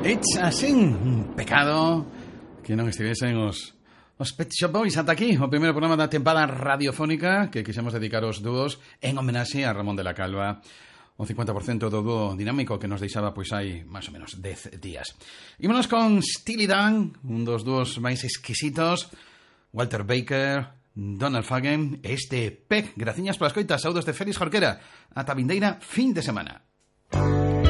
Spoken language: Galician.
It's así, un pecado que non estivesen os Pet Shop Boys ata aquí, o primeiro programa da tempada radiofónica que quixemos dedicar aos dúos en homenaxe a Ramón de la Calva, o 50% do dúo dinámico que nos deixaba pois hai máis ou menos 10 días. Ímonos con Steely Dan, un dos dúos máis exquisitos, Walter Baker, Donald Fagen e este Peck. Graciñas pola escoita, saudos de Félix Jorquera. Ata vindeira fin de semana.